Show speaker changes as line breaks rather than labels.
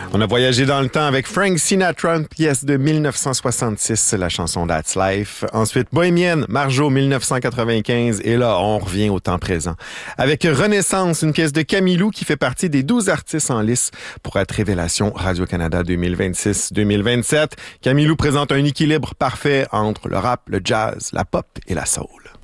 On a voyagé dans le temps avec Frank Sinatra, une pièce de 1966, la chanson That's Life. Ensuite, Bohémienne, Marjo, 1995. Et là, on revient au temps présent. Avec Renaissance, une pièce de Camilou qui fait partie des 12 artistes en lice pour être Révélation Radio-Canada 2026-2027. Camilou présente un équilibre parfait entre le rap, le jazz, la pop et la soul.